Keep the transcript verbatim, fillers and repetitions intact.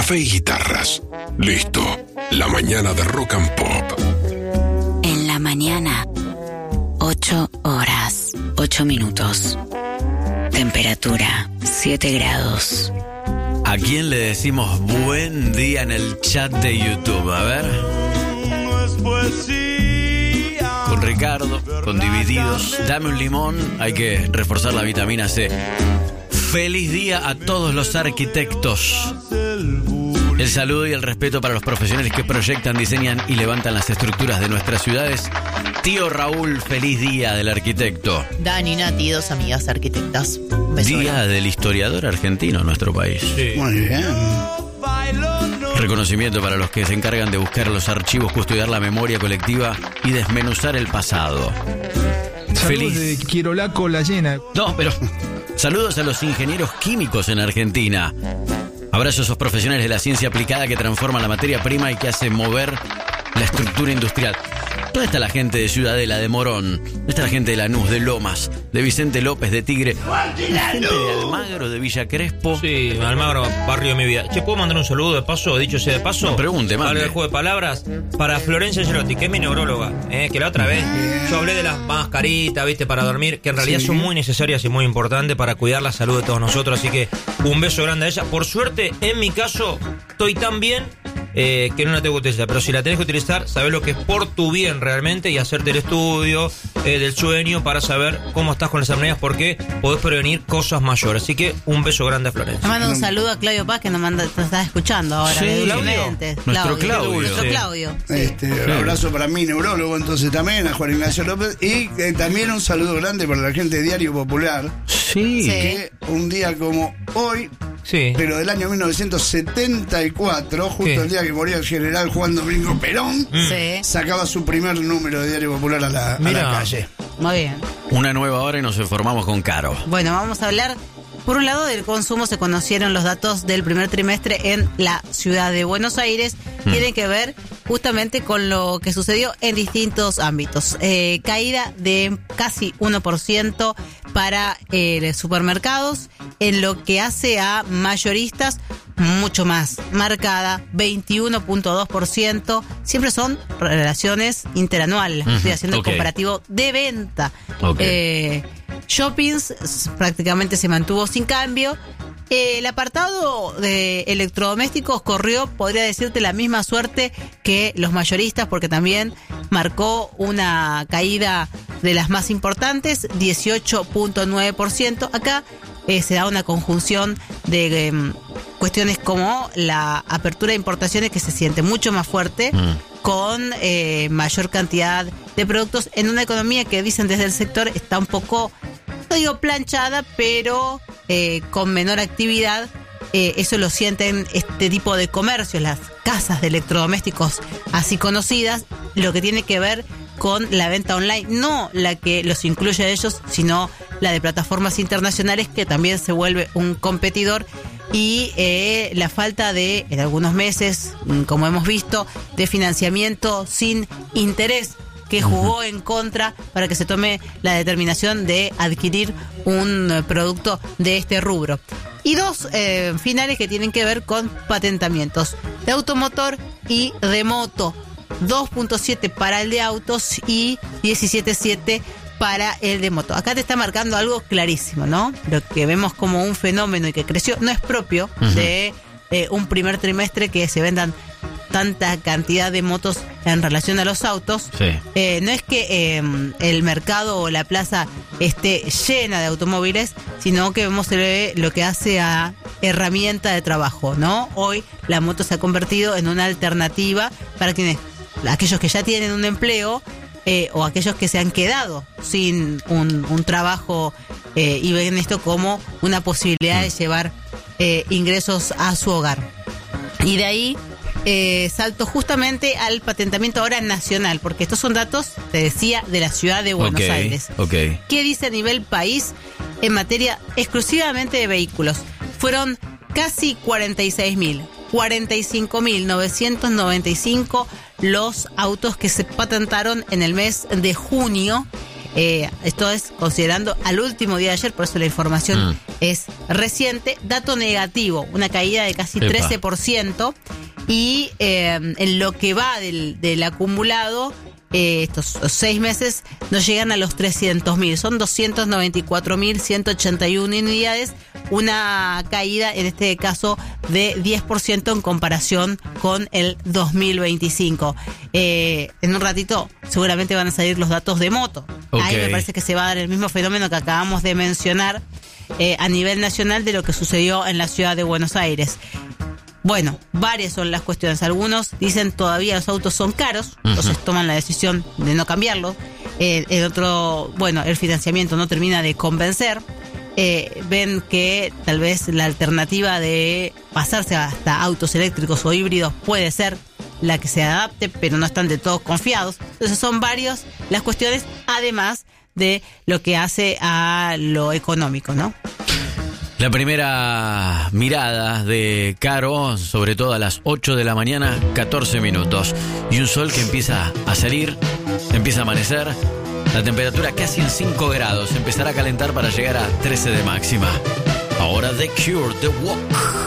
café y guitarras. Listo, la mañana de Rock and Pop. En la mañana, ocho horas, ocho minutos. Temperatura, siete grados. ¿A quién le decimos buen día en el chat de YouTube? A ver. Con Ricardo, con Divididos. Dame un limón, hay que reforzar la vitamina C. Feliz día a todos los arquitectos. El saludo y el respeto para los profesionales que proyectan, diseñan y levantan las estructuras de nuestras ciudades. Tío Raúl, feliz día del arquitecto. Dani, Nati, dos amigas arquitectas. Un beso Día grande. del historiador argentino en nuestro país. Sí. Muy bien. Reconocimiento para los que se encargan de buscar los archivos, custodiar la memoria colectiva y desmenuzar el pasado. Saludos Feliz. de Quirolaco La Llena. No, pero saludos a los ingenieros químicos en Argentina. Abrazo a esos profesionales de la ciencia aplicada que transforman la materia prima y que hacen mover la estructura industrial. ¿Dónde está la gente de Ciudadela, de Morón? ¿Dónde está la gente de Lanús, de Lomas, de Vicente López, de Tigre? La gente de Almagro, de Villa Crespo. Sí, Almagro, barrio de mi vida. ¿Che, puedo mandar un saludo de paso, dicho sea de paso? No, pregunte, mande. Algo de juego de palabras. Para Florencia Gerotti, que es mi neuróloga, eh, que la otra vez yo hablé de las mascaritas, viste, para dormir, que en realidad Sí. son muy necesarias y muy importantes para cuidar la salud de todos nosotros. Así que un beso grande a ella. Por suerte, en mi caso, estoy tan bien eh, que no la tengo que utilizar. Pero si la tenés que utilizar, sabés lo que es por tu bien realmente y hacerte el estudio eh, del sueño para saber cómo estás con las apneas, porque podés prevenir cosas mayores. Así que un beso grande a Florencia. Le mando un saludo a Claudio Paz, que nos manda, nos está escuchando ahora. Sí, de Claudio. Dulcemente. Nuestro Claudio. Nuestro Sí. Claudio. sí. Este, un abrazo para mí, neurólogo, entonces también, a Juan Ignacio López. Y eh, también un saludo grande para la gente de Diario Popular, Sí. Sí. que un día como hoy, Sí. pero del año mil novecientos setenta y cuatro, justo ¿Qué? el día que moría el general Juan Domingo Perón, Sí. sacaba su primer número de Diario Popular a la, a la Mirá. calle. Muy bien. Una nueva hora y nos informamos con Caro. Bueno, vamos a hablar, por un lado, del consumo. Se conocieron los datos del primer trimestre en la ciudad de Buenos Aires. Mm. Tienen que ver justamente con lo que sucedió en distintos ámbitos. Eh, caída de casi uno por ciento para eh, supermercados. En lo que hace a mayoristas, mucho más marcada, veintiuno punto dos por ciento. Siempre son relaciones interanuales. Las que estoy Ujú, haciendo ok. el comparativo de venta. Ok. Eh, Shoppings s- prácticamente se mantuvo sin cambio. Eh, el apartado de electrodomésticos corrió, podría decirte, la misma suerte que los mayoristas, porque también marcó una caída de las más importantes, dieciocho punto nueve por ciento. Acá eh, se da una conjunción de em, cuestiones como la apertura de importaciones, que se siente mucho más fuerte, Mm. con eh, mayor cantidad de productos en una economía que dicen desde el sector está un poco, no digo planchada, pero eh, con menor actividad. Eh, eso lo sienten este tipo de comercios, las casas de electrodomésticos así conocidas, lo que tiene que ver con la venta online, no la que los incluye a ellos, sino la de plataformas internacionales, que también se vuelve un competidor. Y eh, la falta de, en algunos meses, mm, como hemos visto, de financiamiento sin interés, que jugó en contra para que se tome la determinación de adquirir un eh, producto de este rubro. Y dos eh, finales que tienen que ver con patentamientos de automotor y de moto. dos punto siete para el de autos y diecisiete punto siete para el de moto. Acá te está marcando algo clarísimo, ¿no? Lo que vemos como un fenómeno y que creció no es propio Ujú. de eh, un primer trimestre que se vendan tanta cantidad de motos en relación a los autos. Sí. Eh, no es que eh, el mercado o la plaza esté llena de automóviles, sino que vemos eh, lo que hace a herramienta de trabajo, ¿no? Hoy la moto se ha convertido en una alternativa para quienes, aquellos que ya tienen un empleo eh, o aquellos que se han quedado sin un, un trabajo eh, y ven esto como una posibilidad de llevar eh, ingresos a su hogar. Y de ahí eh, salto justamente al patentamiento ahora nacional, porque estos son datos, te decía, de la ciudad de Buenos Ok, Aires. ok. ¿Qué dice a nivel país en materia exclusivamente de vehículos? Fueron casi cuarenta y seis mil, cuarenta y cinco mil novecientos noventa y cinco los autos que se patentaron en el mes de junio. Eh, esto es considerando al último día de ayer, por eso la información mm. es reciente. Dato negativo, una caída de casi Epa. trece por ciento. Y eh, en lo que va del, del acumulado, eh, estos seis meses no llegan a los trescientos mil. Son doscientos noventa y cuatro mil ciento ochenta y una unidades. Una caída, en este caso, de diez por ciento en comparación con el dos mil veinticinco. Eh, en un ratito seguramente van a salir los datos de moto. Okay. Ahí me parece que se va a dar el mismo fenómeno que acabamos de mencionar eh, a nivel nacional de lo que sucedió en la ciudad de Buenos Aires. Bueno, varias son las cuestiones. Algunos dicen todavía los autos son caros, uh-huh. entonces toman la decisión de no cambiarlos. Eh, el otro, bueno, el financiamiento no termina de convencer. Eh, ven que tal vez la alternativa de pasarse hasta autos eléctricos o híbridos puede ser la que se adapte, pero no están de todos confiados. Entonces son varias las cuestiones, además de lo que hace a lo económico, ¿no? La primera mirada de Caro, sobre todo a las ocho de la mañana, catorce minutos. Y un sol que empieza a salir, empieza a amanecer. La temperatura casi en cinco grados, empezará a calentar para llegar a trece de máxima. Ahora The Cure, The Walk.